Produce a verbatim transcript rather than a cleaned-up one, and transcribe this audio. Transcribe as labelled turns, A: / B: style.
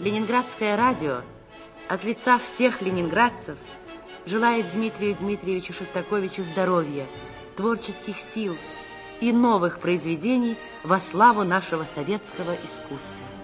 A: Ленинградское радио от лица всех ленинградцев желает Дмитрию Дмитриевичу Шостаковичу здоровья, творческих сил и новых произведений во славу нашего советского искусства.